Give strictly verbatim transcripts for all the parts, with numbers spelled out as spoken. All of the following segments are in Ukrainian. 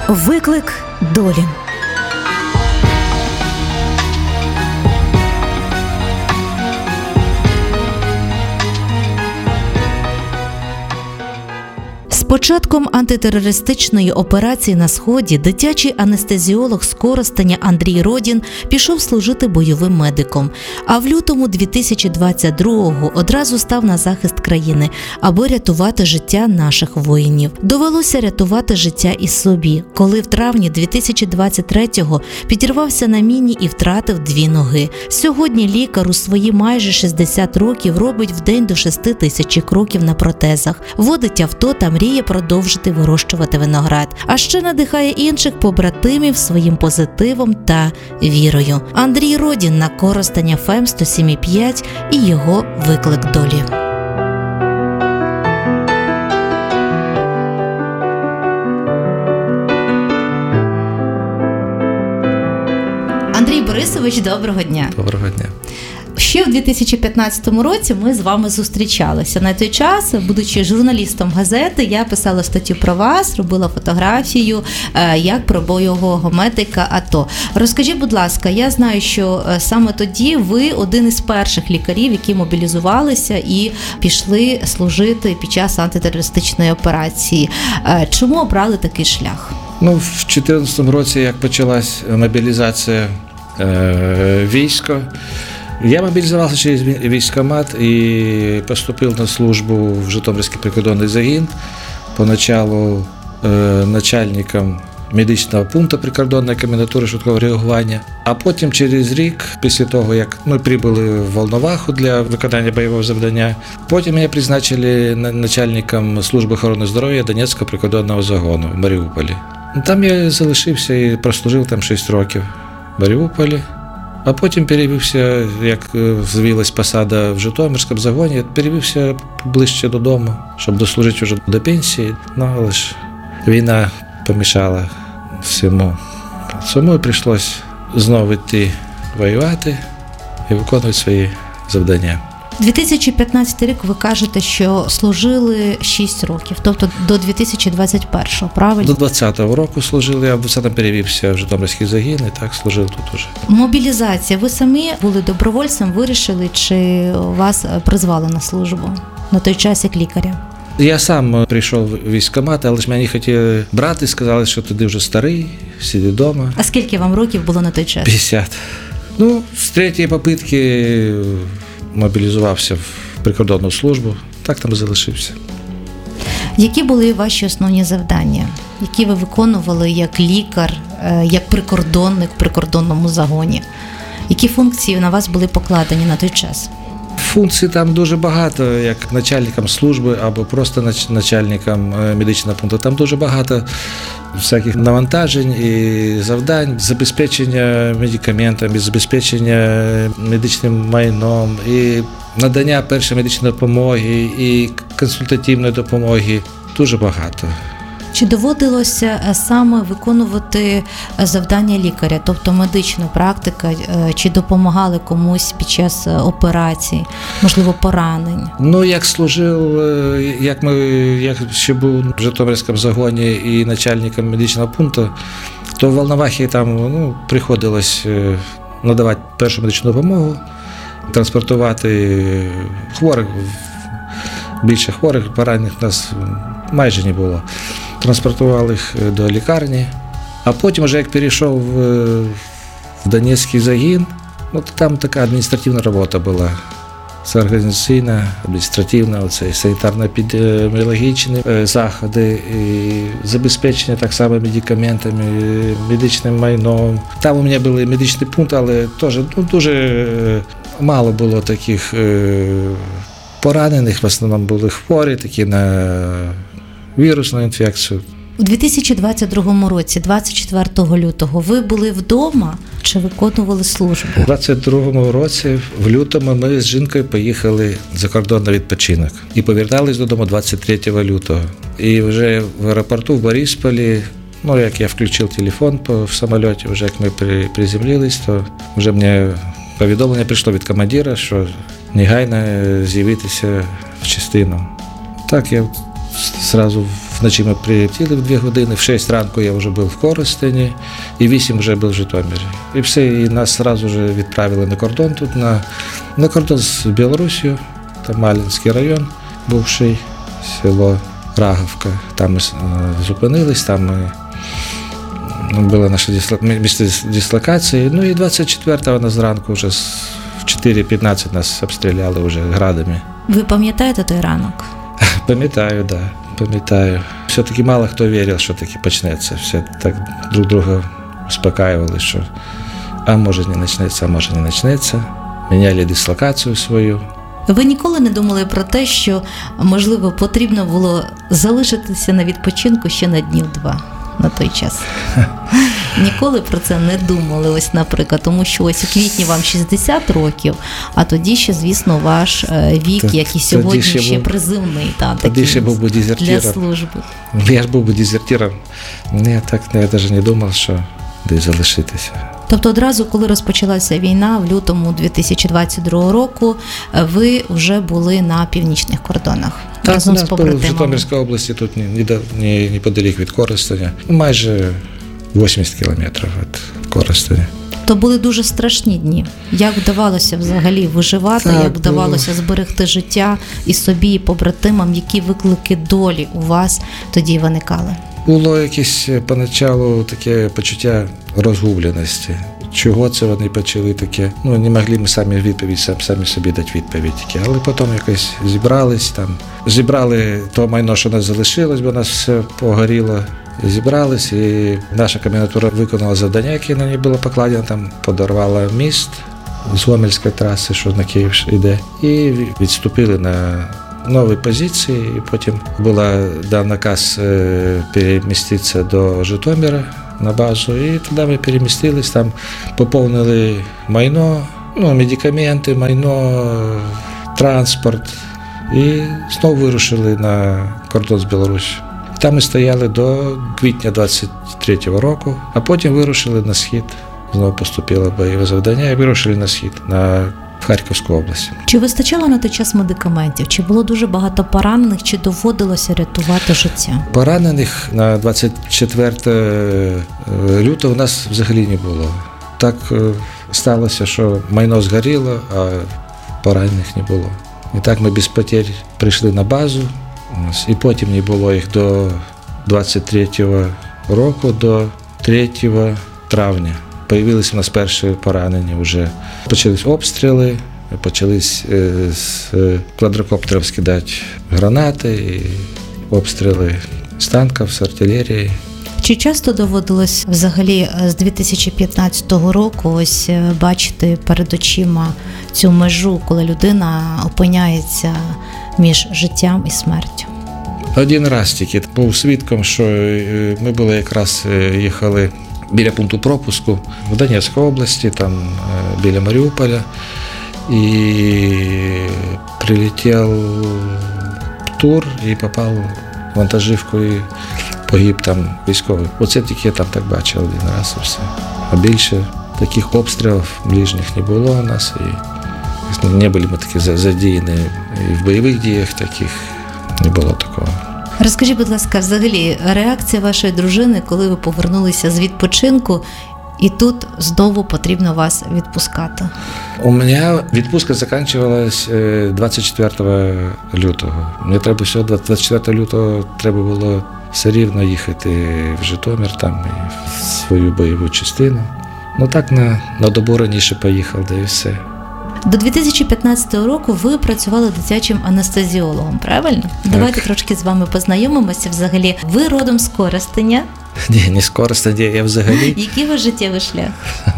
Виклик долі. З початком антитерористичної операції на Сході дитячий анестезіолог з Коростеня Андрій Родін пішов служити бойовим медиком, а в лютому дві тисячі двадцять другого одразу став на захист країни, аби рятувати життя наших воїнів. Довелося рятувати життя і собі, коли в травні дві тисячі двадцять третього підірвався на міні і втратив дві ноги. Сьогодні лікар у свої майже шістдесят років робить в день до шести тисяч кроків на протезах, водить авто та мріє продовжити вирощувати виноград, а ще надихає інших побратимів своїм позитивом та вірою. Андрій Родін на Коростень еф ем сто сім і п'ять і його виклик долі. Андрій Борисович, доброго дня. Доброго дня. Ще в дві тисячі п'ятнадцятому році ми з вами зустрічалися. На той час, будучи журналістом газети, я писала статтю про вас, робила фотографію, як про бойового медика АТО. Розкажіть, будь ласка, я знаю, що саме тоді ви один із перших лікарів, які мобілізувалися і пішли служити під час антитерористичної операції. Чому обрали такий шлях? Ну, в дві тисячі чотирнадцятому році, як почалась мобілізація е, війська, я мобілізувався через військкомат і поступив на службу в Житомирський прикордонний загін, поначалу е, начальником медичного пункту прикордонної комендатури швидкого реагування, а потім через рік, після того, як ми прибули в Волноваху для виконання бойового завдання, потім мене призначили начальником служби охорони здоров'я Донецького прикордонного загону в Маріуполі. Там я залишився і прослужив там шість років в Маріуполі. А потім перевівся, як з'явилась посада в Житомирському загоні, перевівся ближче додому, щоб дослужити вже до пенсії. Ну, але ж війна помішала всьому. Тому прийшлося знову йти воювати і виконувати свої завдання. дві тисячі п'ятнадцятий рік, ви кажете, що служили шість років, тобто до дві тисячі двадцять першого, правильно? До двадцятого року служили, а в двадцятому перевівся в Житомирський загін і так служив тут уже. Мобілізація. Ви самі були добровольцем, вирішили, чи вас призвали на службу на той час як лікаря? Я сам прийшов в військкомат, але ж мене не хотіли брати, сказали, що ти вже старий, сиди вдома. А скільки вам років було на той час? п'ятдесят. Ну, з третьої попитки мобілізувався в прикордонну службу, так там і залишився. Які були ваші основні завдання, які ви виконували як лікар, як прикордонник в прикордонному загоні? Які функції на вас були покладені на той час? Функцій там дуже багато, як начальником служби або просто начальником медичного пункту. Там дуже багато всяких навантажень і завдань, забезпечення медикаментами, забезпечення медичним майном, і надання першої медичної допомоги, і консультативної допомоги. Дуже багато. Чи доводилося саме виконувати завдання лікаря, тобто медична практика, чи допомагали комусь під час операцій, можливо, поранень? Ну, як служив, як ми, як ще був в Житомирському загоні і начальником медичного пункту, то в Волновахі там ну, приходилось надавати першу медичну допомогу, транспортувати хворих, більше хворих, поранених у нас майже не було. Транспортували їх до лікарні, а потім, вже як перейшов в Донецький загін, ну, там така адміністративна робота була. Це організаційна, адміністративна, оце, санітарно-епідеміологічні заходи, і забезпечення так само медикаментами, медичним майном. Там у мене були медичні пункти, але теж ну, дуже мало було таких поранених, в основному були хворі, такі на вірусну інфекцію. У дві тисячі двадцять другому році, двадцять четвертого лютого, ви були вдома чи виконували службу? У двадцять другому році, в лютому, ми з жінкою поїхали за кордон на відпочинок і повертались додому двадцять третього лютого. І вже в аеропорту в Борисполі, ну, як я включив телефон по, в самоліті, вже як ми при, приземлились, то вже мені повідомлення прийшло від командира, що негайно з'явитися в частину. Так, я зразу вночі ми прилетіли в дві години, в шість ранку я вже був в Коростені, і вісім вже був в Житомирі. І все, і нас одразу ж відправили на кордон тут, на, на кордон з Білорусією, там Малинський район, бувший, село Раговка. Там ми зупинились, там ми, було наше місце дислокації. Ну і двадцять четвертого нас зранку вже в чотири п'ятнадцять нас обстріляли вже градами. Ви пам'ятаєте той ранок? Пам'ятаю, так, да, пам'ятаю. Все-таки мало хто вірив, що таки почнеться. Все так друг друга успокаювали, що а може не почнеться, а може не почнеться. Міняли дислокацію свою. Ви ніколи не думали про те, що, можливо, потрібно було залишитися на відпочинку ще на днів два на той час? Ніколи про це не думали, ось, наприклад, тому що ось у квітні вам шістдесят років, а тоді ще, звісно, ваш вік, Т- як і сьогодні, ще, ще був, призивний, та, такий ще був би для служби. Я ж був би дезертиром. Я так я навіть не думав, що десь залишитися. Тобто одразу, коли розпочалася війна, в лютому дві тисячі двадцять другого року, ви вже були на північних кордонах так, разом з побратимами? Так, в Житомирській області, тут неподалік від Коростеня, майже вісімдесят кілометрів від Коростеня. То були дуже страшні дні. Як вдавалося взагалі виживати, так, як вдавалося було зберегти життя і собі, і побратимам, які виклики долі у вас тоді виникали? Було якесь поначалу таке почуття розгубленості. Чого це вони почали таке? Ну, не могли ми самі відповідь, самі собі дати відповідь. Але потім якось зібрались там. Зібрали то майно, що нас залишилось, бо нас все погоріло. Зібрались, і наша комендатура виконала завдання, яке на ній було покладено. Там подорвала міст з Гомельської траси, що на Київ йде. І відступили на нові позиції, і потім був дан наказ переміститися до Житомира на базу, і туди ми перемістились, там поповнили майно, ну, медикаменти, майно, транспорт, і знову вирушили на кордон з Білорусі. Там ми стояли до квітня двадцять третього року, а потім вирушили на схід. Знову поступило бойове завдання і вирушили на схід, на в Харківську область. Чи вистачало на той час медикаментів? Чи було дуже багато поранених? Чи доводилося рятувати життя? Поранених на двадцять четверте лютого у нас взагалі не було. Так сталося, що майно згоріло, а поранених не було. І так ми без потерь прийшли на базу, і потім не було їх до двадцять третього року, до третього травня. Появилися у нас перші поранені вже. Почались обстріли, почались з квадрокоптерів скидати гранати, і обстріли з танків, з артилерії. Чи часто доводилось взагалі з дві тисячі п'ятнадцятого року ось бачити перед очима цю межу, коли людина опиняється між життям і смертю? Один раз тільки був свідком, що ми були якраз їхали біля пункту пропуску в Донецькій області, там біля Маріуполя, і прилетів тур і попав в вантажівку і погиб там військовий. Оце тільки я там так бачив один раз і все. А більше таких обстрілів ближніх не було у нас, і не були ми такі задіяні і в бойових діях таких, не було такого. Розкажіть, будь ласка, взагалі, реакція вашої дружини, коли ви повернулися з відпочинку, і тут знову потрібно вас відпускати? У мене відпустка закінчувалась двадцять четвертого лютого. Мені треба все, двадцять четвертого лютого треба було все рівно їхати в Житомир, там і в свою бойову частину. Ну так на, на добу раніше поїхав, да і все. До дві тисячі п'ятнадцятого року ви працювали дитячим анестезіологом, правильно? Так. Давайте трошки з вами познайомимося взагалі. Ви родом з Коростеня? Ні, не з Коростеня, я взагалі... Який ваш життєвий шлях?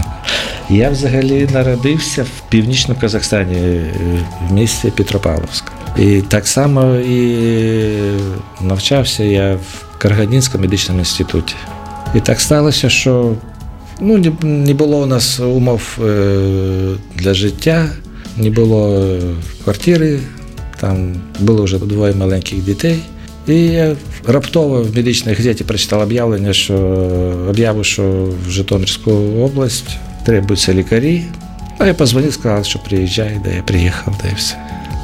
Я взагалі народився в північному Казахстані, в місті Петропавловськ. І так само і навчався я в Каргандинському медичному інституті. І так сталося, що ну, не було у нас умов для життя, не було квартири, там було вже двоє маленьких дітей. І я раптово в медичній газеті прочитав об'явлення, що об'яву, що в Житомирську область требуються лікарі. А я позвонив, сказав, що приїжджай, де я приїхав, де і все.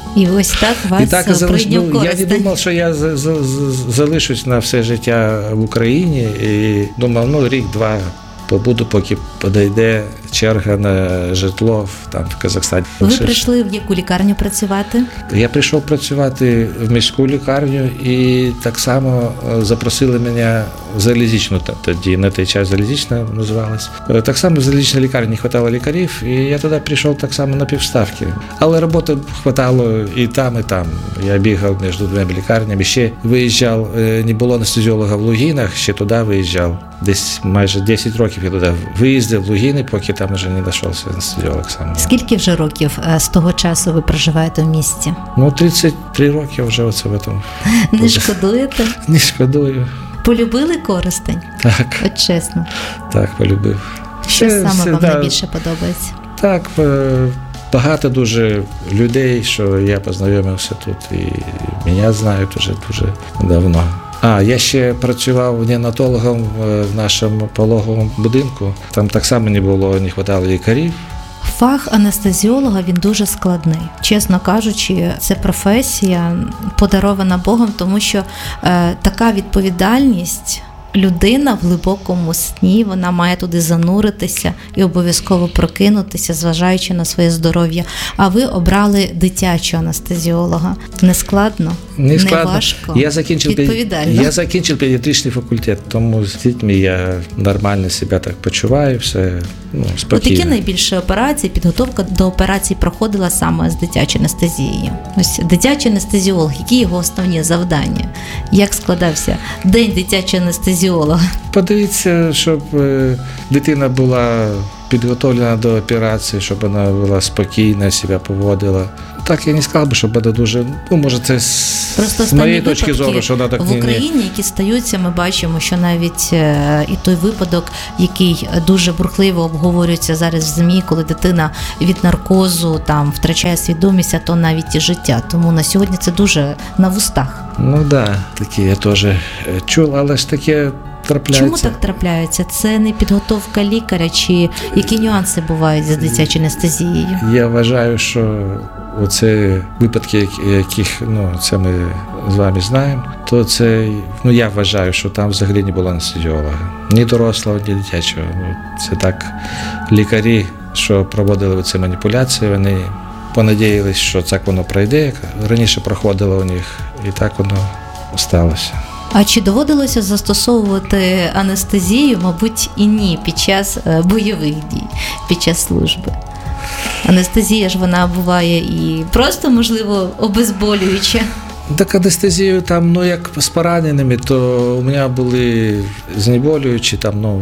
І ось так вас І так і залиш... прийняв ну, я не Коростень. думав, що я з- з- з- залишусь на все життя в Україні. І думав, ну рік-два побуду, поки подійде черга на житло в- там в Казахстані. Ви Ще ж- прийшли в яку лікарню працювати? Я прийшов працювати в міську лікарню і так само е, запросили мене в залізічну, та- тоді на той час залізічна називалась. Е, Так само в залізічній лікарні не вистачало лікарів, і я туди прийшов так само на півставки. Але роботи вистачало і там, і там. Я бігав між двома лікарнями. Ще виїжджав, е, не було анестезіолога в Лугінах, ще туди виїжджав. Десь майже десять років я туди виїздив в Лугіни, поки там вже не знайшовся анестезіолог сам. Скільки вже років е, з того часу ви проживаєте в місті? Ну, тридцять три роки вже оце в цьому. Не шкодуєте? Не шкодую. Полюбили Коростень? Так, От чесно. так, полюбив. Що Все- саме все, вам да, найбільше подобається? Так, е, багато дуже людей, що я познайомився тут, і мене знають вже дуже давно. А, я ще працював неонатологом в в нашому пологовому будинку. Там так само не було, не вистачало лікарів. Фах анестезіолога, він дуже складний. Чесно кажучи, це професія подарована Богом, тому що е, така відповідальність. Людина в глибокому сні, вона має туди зануритися і обов'язково прокинутися, зважаючи на своє здоров'я. А ви обрали дитячого анестезіолога. Не складно, Не не складно. важко, Я закінчив, педі- відповідально. я закінчив педіатричний факультет, тому з дітьми я нормально себе так почуваю, все ну, От спокійно. які найбільші операції, підготовка до операцій проходила саме з дитячою анестезією? Ось дитячий анестезіолог, які його основні завдання? Як складався день дитячого анестезіолога? Подивіться, щоб е, дитина була підготовлена до операції, щоб вона була спокійна, себе поводила. Так я не сказав би, щоб вона дуже, ну може це з, Просто з моєї останні точки випадки зору, що вона так в не- не... Україні, які стаються, ми бачимо, що навіть е, і той випадок, який дуже бурхливо обговорюється зараз в ЗМІ, коли дитина від наркозу там втрачає свідомість, а то навіть і життя. Тому на сьогодні це дуже на вустах. Ну так, да, такі я теж е, чув, але ж таке трапляється. Чому так трапляється? Це не підготовка лікаря, чи які нюанси бувають з дитячою анестезією? Я вважаю, що оце випадки, які- яких ну, це ми з вами знаємо, то це, ну я вважаю, що там взагалі не було анестезіолога. Ні дорослого, ні дитячого. Ну, це так лікарі, що проводили ці маніпуляції, вони понадіялись, що так воно пройде, як раніше проходило у них, і так воно сталося. А чи доводилося застосовувати анестезію, мабуть, і ні, під час е, бойових дій, під час служби? Анестезія ж вона буває і просто, можливо, обезболююча. Так анестезію там, ну як з пораненими, то у мене були знеболюючі, там, ну,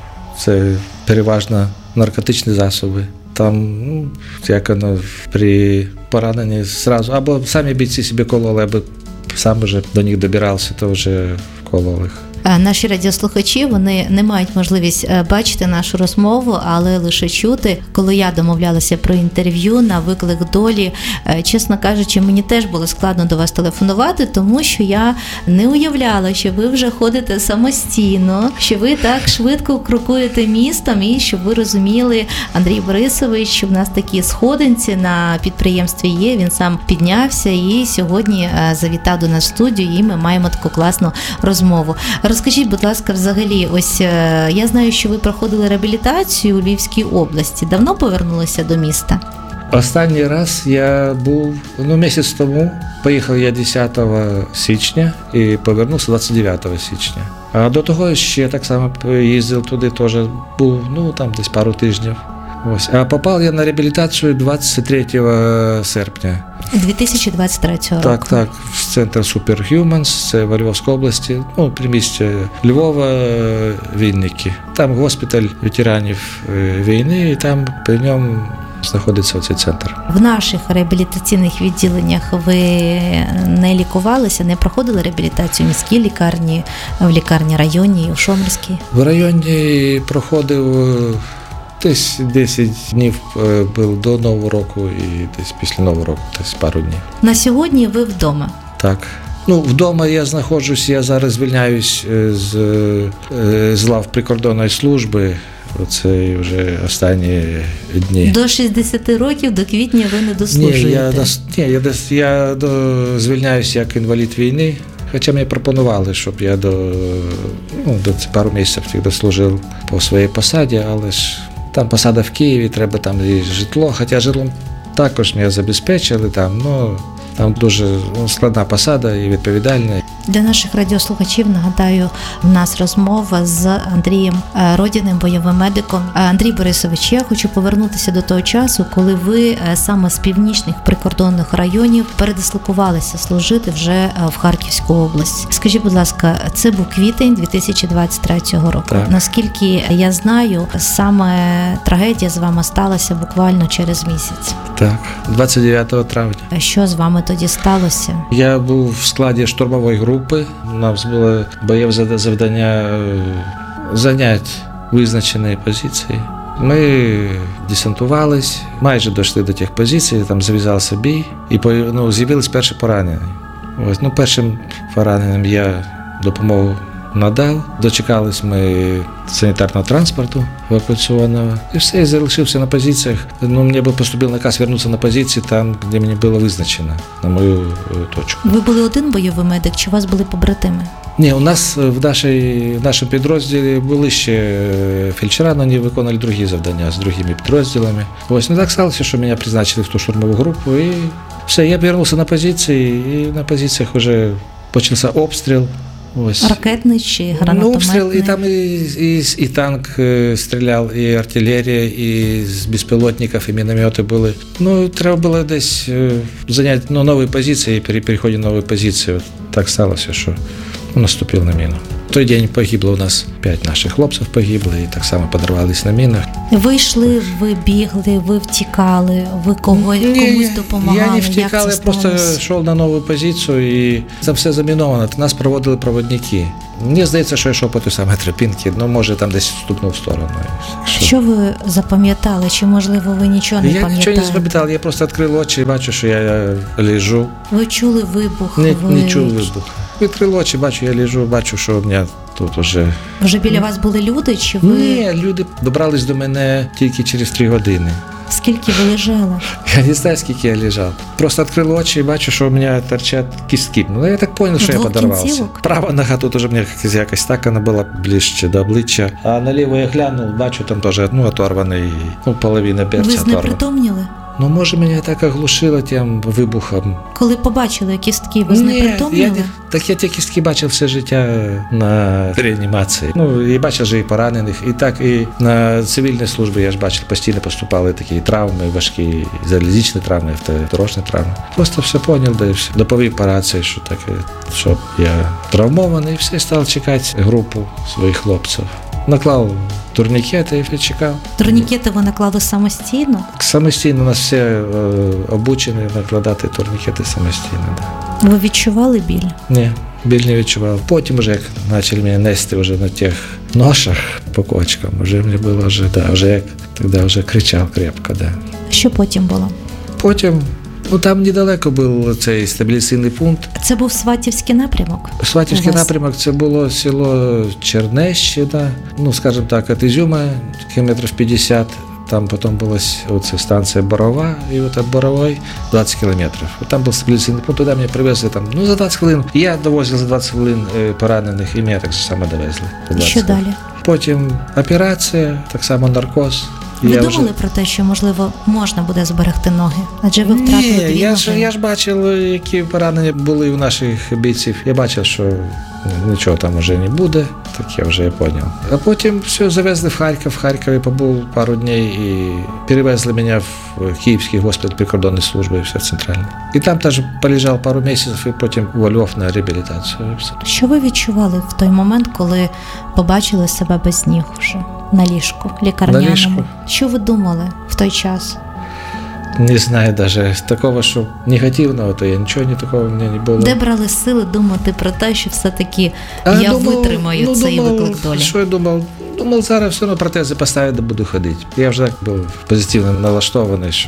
це переважно наркотичні засоби. Там, ну, як воно при пораненні зразу, або самі бійці собі кололи, або сам вже до них добирався, то вже кололи їх. Е, Наші радіослухачі, вони не мають можливість е, бачити нашу розмову, але лише чути. Коли я домовлялася про інтерв'ю на виклик долі, е, чесно кажучи, мені теж було складно до вас телефонувати, тому що я не уявляла, що ви вже ходите самостійно, що ви так швидко крокуєте містом і щоб ви розуміли, Андрій Борисович, що в нас такі сходинці на підприємстві є, він сам піднявся і сьогодні е, завітав до нас в студію, і ми маємо таку класну розмову. Розкажіть, будь ласка, взагалі, ось е, я знаю, що ви проходили реабілітацію у Львівській області. Давно повернулися до міста? Останній раз я був, ну, місяць тому, поїхав я десятого січня і повернувся двадцять дев'ятого січня. А до того ще так само їздив туди, теж був, ну, там десь пару тижнів. Ось. А попав я на реабілітацію двадцять третього серпня. дві тисячі двадцять третього року. Так, так, в центр Superhumans, це в Львовській області, ну, при місті Львова, е, Вінники. Там госпіталь ветеранів е, війни, і там при ньому знаходиться цей центр. В наших реабілітаційних відділеннях ви не лікувалися, не проходили реабілітацію в міській лікарні, в лікарні районній, у Шомерській? В районі проходив е, десь десять днів е, був до Нового року і десь після Нового року, десь пару днів. На сьогодні ви вдома. Так. Ну, вдома я знаходжусь, я зараз звільняюсь е, з, е, з лав прикордонної служби. оце вже останні дні. До шістдесяти років, до квітня ви не дослужуєте? Ні, я, дос, ні, я, дос, я до, звільняюся як інвалід війни, хоча мені пропонували, щоб я до, ну, до пару місяців дослужив по своїй посаді, але ж там посада в Києві, треба там і житло, хоча житлом також мене забезпечили, там, ну, там дуже складна посада і відповідальна. Для наших радіослухачів, нагадаю, в нас розмова з Андрієм Родіним, бойовим медиком. Андрій Борисович, я хочу повернутися до того часу, коли ви саме з північних прикордонних районів передислокувалися служити вже в Харківську область. Скажіть, будь ласка, це був квітень дві тисячі двадцять третього року. Так. Наскільки я знаю, саме трагедія з вами сталася буквально через місяць. Так, двадцять дев'ятого травня. Що з вами тоді сталося? Я був в складі штурмової групи. У нас було бойове завдання зайняти визначені позиції. Ми десантувались, майже дійшли до тих позицій, там зав'язався бій, і ну, з'явились перші поранені. Ось, ну, першим пораненим я допомогу надав. Дочекались ми санітарного транспорту евакуаційного. І все, я залишився на позиціях. Ну, мені був поступив наказ повернутися на позиції там, де мені було визначено, на мою точку. Ви були один бойовий медик, чи у вас були побратими? Ні, у нас в, нашій, в нашому підрозділі були ще фельдшера, але вони виконували другі завдання з другими підрозділами. Ось, ну так сталося, що мене призначили в ту штурмову групу. І все, я повернувся на позиції, і на позиціях вже почався обстріл. Ось. Ракетний чи гранатометний? Ну, обстріл, і там і, і, і танк стріляв, і артилерія, і з безпілотників, і міномети були. Ну, треба було десь зайняти ну, нові позиції, і при переході на нові позиції. От так сталося, що ну, наступив на міну. В той день погибло у нас п'ять наших хлопців погибло, і так само подорвались на мінах. Ви йшли, ви бігли, ви втікали, ви кого, комусь допомагали? Я не втікав, я просто сталося? йшов на нову позицію, і це все заміновано. Нас проводили проводники. Мені здається, що я йшов по той самій тропінці, ну, може, там десь вступнув в сторону. Що, що ви запам'ятали? Чи, можливо, ви нічого не я пам'ятаєте? Я нічого не запам'ятав, я просто відкрив очі і бачу, що я лежу. Ви чули вибух? Не, ви... не чув вибух. Відкрив очі, бачу, я лежу, бачу, що у мене тут вже... Вже біля вас були люди, чи ви... Ні, люди добрались до мене тільки через три години. Скільки ви лежали? Я не знаю, скільки я лежав. Просто відкрив очі і бачу, що у мене торчать кістки. Ну, я так зрозумів, що я подорвався. Кінцівок? Права нога тут уже мені якось так, вона була ближче до обличчя. А наліво я глянув, бачу, там теж ну, оторваний, ну, половина перця Ви оторвана. знепритомніли? Ну, може, мене так оглушило тим вибухом. Коли побачили кістки, ви Ні, знепритомніли? я, так я ті кістки бачив все життя на реанімації. Ну, і бачив вже і поранених. І так, і на цивільній службі я ж бачив, постійно поступали такі травми, важкі, залізічні травми, автодорожні травми. Просто все поняв, да і все. Доповів по рації, що таке, що я травмований, і все, став чекати групу своїх хлопців. Наклав турнікети і чекав. Турнікети ви наклали самостійно? Самостійно, у нас всі е, обучені накладати турнікети самостійно. Да. Ви відчували біль? Ні, біль не відчував. Потім вже як почали мене нести вже на тих ношах по кочкам, вже мені було вже, да, вже як тоді вже кричав крепко. Да. Що потім було? Потім, ну там недалеко був цей стабілізаційний пункт. Це був Сватівський напрямок? Сватівський У вас? напрямок, це було село Чернещина, ну, скажімо так, від Ізюма, кілометрів п'ятдесят. Там потім була оце, станція Борова, і от від Борової двадцять кілометрів. От там був стабілізаційний пункт, туди мене привезли там, ну, за двадцять хвилин. Я довозив за двадцять хвилин поранених, і мене так само довезли. Що далі? Потім операція, так само наркоз. Ви я думали вже... про те, що, можливо, можна буде зберегти ноги? Адже ви втратили Ні, дві я ноги. ж, я ж бачив, які поранення були у наших бійців. Я бачив, що нічого там вже не буде, так я вже зрозумів. А потім все, завезли в Харків, в Харкові побув пару днів і перевезли мене в Київський госпіталь прикордонної служби, все центральне. І там теж полежав пару місяців, і потім у Львов на реабілітацію. І все. Що ви відчували в той момент, коли побачили себе без ніг вже на ліжку лікарняному? На ліжку. Що ви думали в той час? Не знаю навіть такого, що негативного, то я нічого не такого в мене не було. Де брали сили думати про те, що все-таки А, я думав, витримаю ну, цей думав, виклик долі? Що я думав? Думав, зараз все одно протези поставити, да буду ходити. Я вже так був позитивно налаштований, що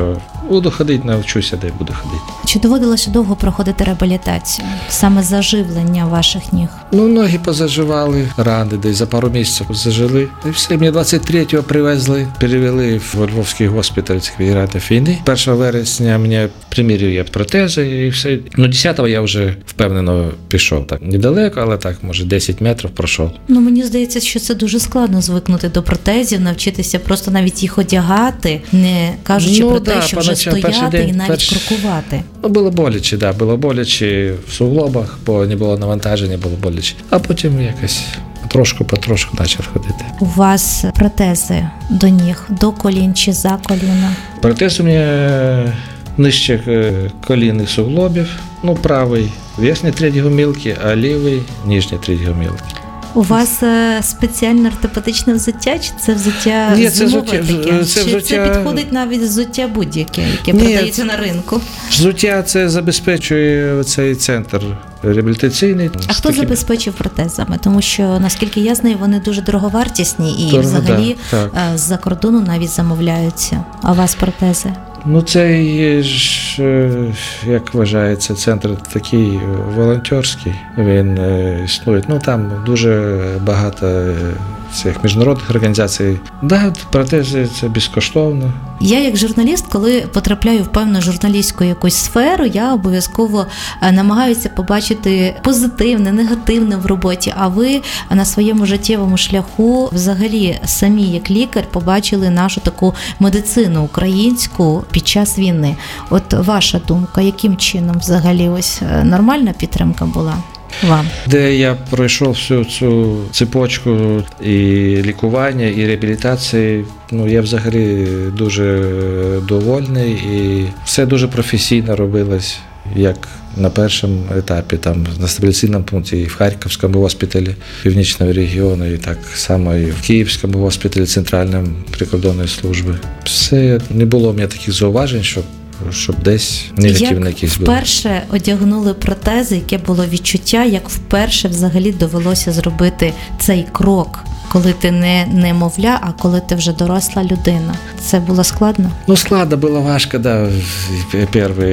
Буду ходити, навчуся, де буду ходити. Чи доводилося довго проходити реабілітацію? Саме заживлення ваших ніг? Ну, ноги позаживали, рани десь за пару місяців зажили. І все, мене двадцять третього привезли, перевели в Львовський госпіталь цих ветеранів війни. першого вересня мене примірює я протези і все. Ну, десятого я вже впевнено пішов. Так, недалеко, але так, може, десять метрів пройшов. Ну, мені здається, що це дуже складно звикнути до протезів, навчитися просто навіть їх одягати, не кажучи Ну, про да, те, що вже поначалу, перший стояти день, і навіть перший- крокувати. Ну, було боляче, да, було боляче в суглобах, бо не було навантаження, було боляче. А потім якось трошку-потрошку почав ходити. У вас протези до ніг, до колін чи за коліна? Протез у мене нижче е, колінних суглобів, ну, правий верхній третій гомілки, а лівий нижній третій гомілки. У вас е, спеціальне ортопедичне взуття, чи це взуття Ні, це зимове взуття- таке? це Чи взуття- це підходить навіть взуття будь-яке, яке Ні, продається на ринку? Взуття це забезпечує цей центр реабілітаційний. А З хто таким- забезпечив протезами? Тому що, наскільки я знаю, вони дуже дороговартісні і Дорого, взагалі да, так. е, з-за кордону навіть замовляються. А у вас протези? Ну, це є ж, е, як вважається, центр такий е, волонтерський, він е, існує. Ну, там дуже багато е, цих міжнародних організацій. Да, протези це безкоштовно. Я як журналіст, коли потрапляю в певну журналістську якусь сферу, я обов'язково е, намагаюся побачити позитивне, негативне в роботі. А ви на своєму життєвому шляху взагалі самі як лікар побачили нашу таку медицину українську під час війни. От ваша думка, яким чином взагалі ось е, нормальна підтримка була вам? Де я пройшов всю цю цепочку і лікування, і реабілітації, ну, я взагалі дуже довольний, і все дуже професійно робилось, як на першому етапі, там, на стабіляційному пункті, і в Харківському госпіталі Північного регіону, і так само і в Київському госпіталі Центральної прикордонної служби. Все, не було у мене таких зауважень, щоб щоб десь негативне Як якісь було. вперше одягнули протези, яке було відчуття, як вперше взагалі довелося зробити цей крок, коли ти не немовля, а коли ти вже доросла людина? Це було складно? Ну, складно, було важко, да, перші